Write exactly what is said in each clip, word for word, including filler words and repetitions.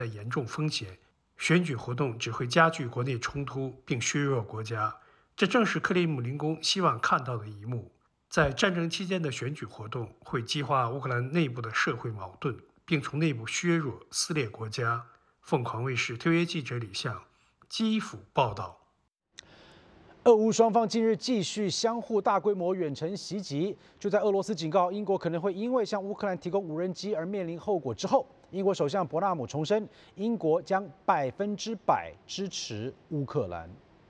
的严重风险。选举活动只会加剧国内冲突，并削弱国家。这正是克里姆林宫希望看到的一幕。在战争期间的选举活动会激化乌克兰内部的社会矛盾，并从内部削弱、撕裂国家。凤凰卫视特约记者李向基辅报道。 俄乌双方近日继续相互大规模远程袭击，就在俄罗斯警告英国可能会因为向乌克兰提供无人机而面临后果之后，英国首相伯纳姆重申，英国将百分之百支持乌克兰。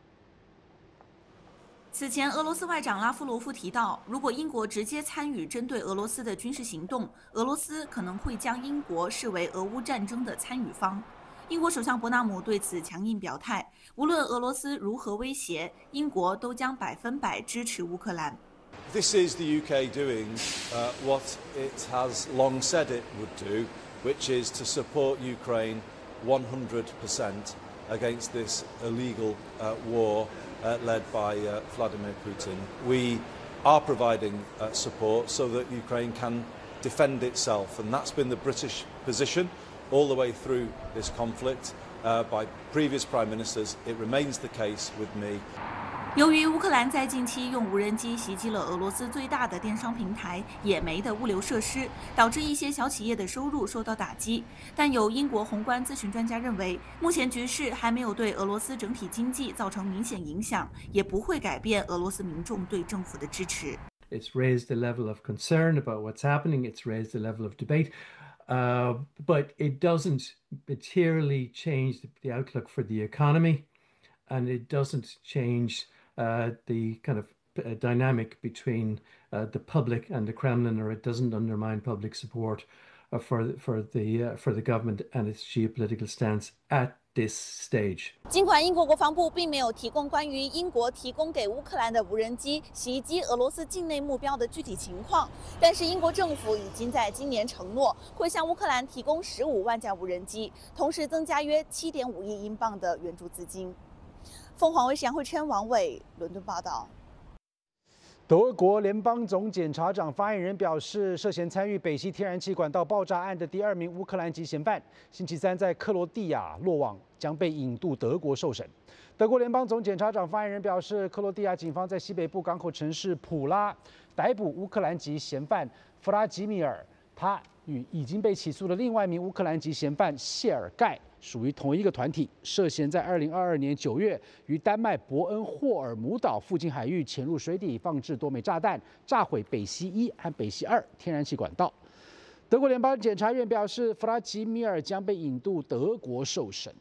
此前，俄罗斯外长拉夫罗夫提到，如果英国直接参与针对俄罗斯的军事行动，俄罗斯可能会将英国视为俄乌战争的参与方。英国首相伯纳姆对此强硬表态，无论俄罗斯如何威胁，英国都将百分百支持乌克兰。 This is the U K doing uh, what it has long said it would do, which is to support Ukraine one hundred percent against this illegal uh, war uh, led by uh, Vladimir Putin. We are providing uh, support so that Ukraine can defend itself, and that's been the British position all the way through this conflict uh, by previous prime ministers. It remains the case with me. 由于乌克兰在近期用无人机袭击了俄罗斯最大的电商平台野莓的物流设施，导致一些小企业的收入受到打击。但有英国宏观咨询专家认为，目前局势还没有对俄罗斯整体经济造成明显影响，也不会改变俄罗斯民众对政府的支持。 It's raised the level of concern about what's happening. It's raised the level of debate. Uh, but it doesn't materially change the outlook for the economy, and it doesn't change uh, the kind of uh, dynamic between uh, the public and the Kremlin, or it doesn't undermine public support uh, for for the uh, for the government and its geopolitical stance at this stage. 尽管英国国防部并没有提供关于英国提供给乌克兰的无人机袭击俄罗斯境内目标的具体情况，但是英国政府已经在今年承诺会向乌克兰提供十五万架无人机，同时增加约七点五亿英镑的援助资金。凤凰卫视杨慧琛、王伟伦敦报道。 德国联邦总检察长发言人表示，涉嫌参与北溪天然气管道爆炸案的第二名乌克兰籍嫌犯，星期三在克罗地亚落网，将被引渡德国受审。德国联邦总检察长发言人表示，克罗地亚警方在西北部港口城市普拉逮捕乌克兰籍嫌犯弗拉基米尔，他与已经被起诉的另外一名乌克兰籍嫌犯谢尔盖属于同一个团体，涉嫌在二零二二年九月于丹麦伯恩霍尔姆岛附近海域潜入水底，放置多枚炸弹，炸毁北溪一和北溪二天然气管道。德国联邦检察院表示，弗拉基米尔将被引渡德国受审。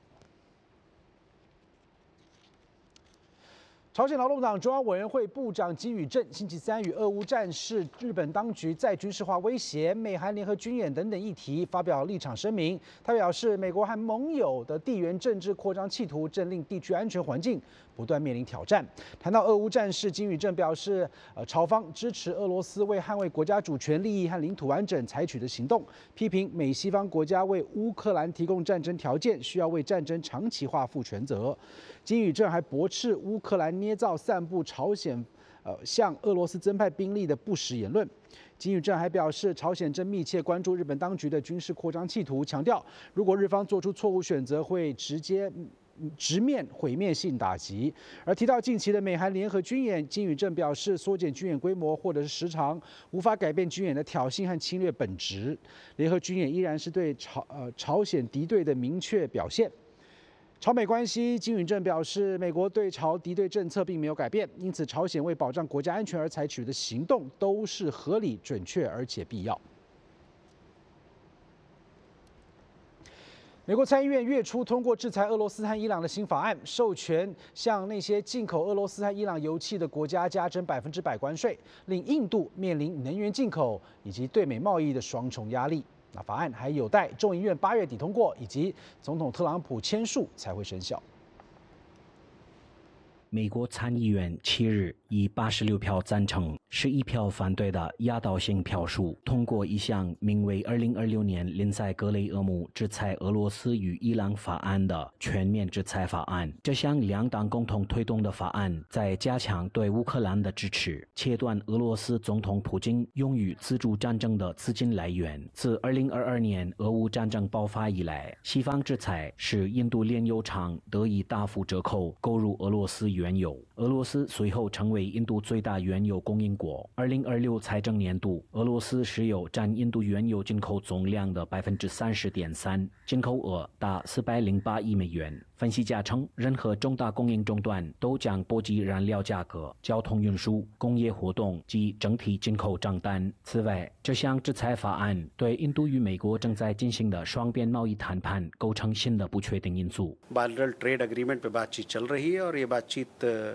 朝鲜劳动党中央委员会部长金宇镇星期三与俄乌战事、日本当局再军事化威胁、美韩联合军演等等议题发表立场声明。他表示，美国和盟友的地缘政治扩张企图正令地区安全环境不断面临挑战。谈到俄乌战事，金宇镇表示，呃，朝方支持俄罗斯为捍卫国家主权利益和领土完整采取的行动，批评美西方国家为乌克兰提供战争条件，需要为战争长期化负全责。金宇镇还驳斥乌克兰捏造散布朝鲜呃向俄罗斯增派兵力的不实言论。金宇镇还表示，朝鲜正密切关注日本当局的军事扩张企图，强调如果日方做出错误选择，会直接直面毁灭性打击。而提到近期的美韩联合军演，金宇镇表示，缩减军演规模或者是时长，无法改变军演的挑衅和侵略本质。联合军演依然是对朝呃朝鲜敌对的明确表现。朝美关系，金宇镇表示，美国对朝敌对政策并没有改变，因此朝鲜为保障国家安全而采取的行动都是合理、准确而且必要。美国参议院月初通过制裁俄罗斯和伊朗的新法案，授权向那些进口俄罗斯和伊朗油气的国家加征百分之百关税，令印度面临能源进口以及对美贸易的双重压力。那法案还有待众议院八月底通过，以及总统特朗普签署才会生效。 美国参议院七日以八十六票赞成、十一票反对的压倒性票数通过一项名为《二零二六年林赛格雷厄姆制裁俄罗斯与伊朗法案》的全面制裁法案。这项两党共同推动的法案在加强对乌克兰的支持，切断俄罗斯总统普京用于资助战争的资金来源。自二零二二年俄乌战争爆发以来，西方制裁使印度炼油厂得以大幅折扣购入俄罗斯原油。俄罗斯随后成为印度最大原油供应国。二零二六财政年度，俄罗斯石油占印度原油进口总量的百分之三十点三，进口额达四百零八亿美元。分析家称，任何重大供应中断都将波及燃料价格、交通运输、工业活动及整体进口账单。此外，这项制裁法案对印度与美国正在进行的双边贸易谈判构成新的不确定因素。 bilateral trade agreement पे बातचीत चल रही है और ये बातचीत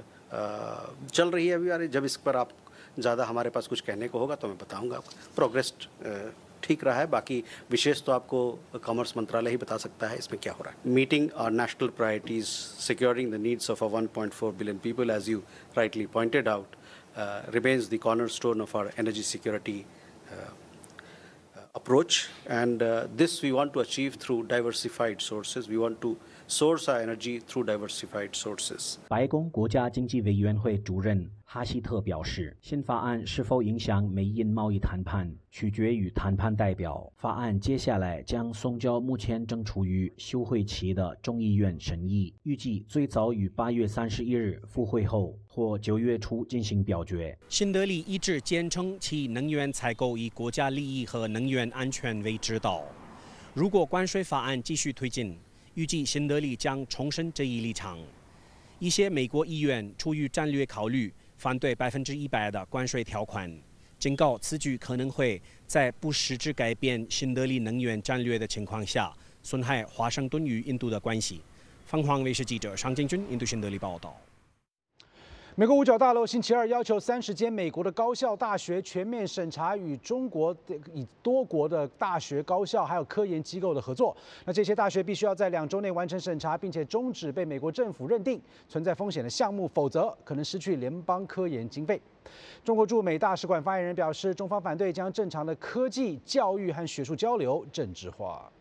चल रही है अभी। जब इस पर आप ज़्यादा हमारे पास कुछ कहने को होगा तो मैं बताऊंगा आपको। प्रोग्रेस ठीक रहा है, बाकी विशेष तो आपको कॉमर्स मंत्रालय ही बता सकता है इसमें क्या हो रहा है। Meeting our national priorities, securing the needs of a one point four billion people, as you rightly pointed out, uh, remains the cornerstone of our energy security uh, approach, and uh, this we want to achieve through diversified sources. We want to source our energy through diversified sources. 白宫国家经济委员会主任哈希特表示，新法案是否影响美印贸易谈判，取决于谈判代表。法案接下来将送交目前正处于休会期的众议院审议，预计最早于八月三十一日复会后或九月初进行表决。 新德里一直坚称其能源采购以国家利益和能源安全为指导。如果关税法案继续推进，预计新德里将重申这一立场。一些美国议员出于战略考虑，反对百分之一百的关税条款，警告此举可能会在不实质改变新德里能源战略的情况下，损害华盛顿与印度的关系。凤凰卫视记者尚建军印度新德里报道。 美国五角大楼星期二要求三十间美国的高校大学全面审查与中国的以多国的大学高校还有科研机构的合作。那这些大学必须要在两周内完成审查，并且终止被美国政府认定存在风险的项目，否则可能失去联邦科研经费。中国驻美大使馆发言人表示，中方反对将正常的科技、教育和学术交流政治化。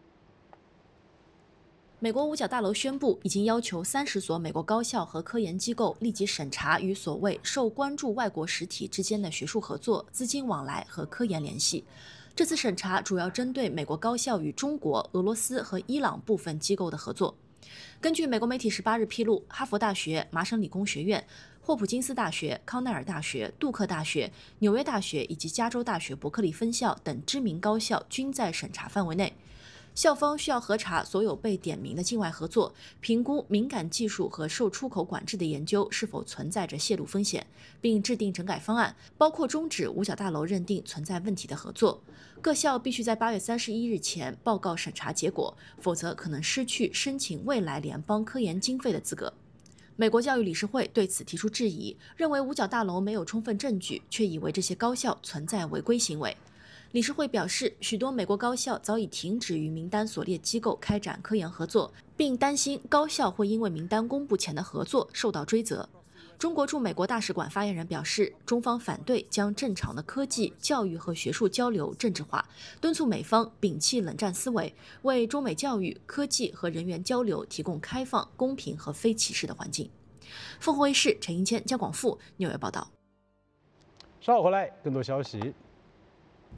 美国五角大楼宣布，已经要求三十所美国高校和科研机构立即审查与所谓受关注外国实体之间的学术合作、资金往来和科研联系。这次审查主要针对美国高校与中国、俄罗斯和伊朗部分机构的合作。根据美国媒体十八日披露，哈佛大学、麻省理工学院、霍普金斯大学、康奈尔大学、杜克大学、纽约大学以及加州大学伯克利分校等知名高校均在审查范围内。校方需要核查所有被点名的境外合作，评估敏感技术和受出口管制的研究是否存在着泄露风险，并制定整改方案，包括终止五角大楼认定存在问题的合作。各校必须在八月三十一日前报告审查结果，否则可能失去申请未来联邦科研经费的资格。美国教育理事会对此提出质疑，认为五角大楼没有充分证据，却以为这些高校存在违规行为。理事会表示，许多美国高校早已停止与名单所列机构开展科研合作，并担心高校会因为名单公布前的合作受到追责。中国驻美国大使馆发言人表示，中方反对将正常的科技、教育和学术交流政治化，敦促美方摒弃冷战思维，为中美教育、科技和人员交流提供开放、公平和非歧视的环境。凤凰卫视陈英谦、江广富纽约报道。 稍后回来，更多消息。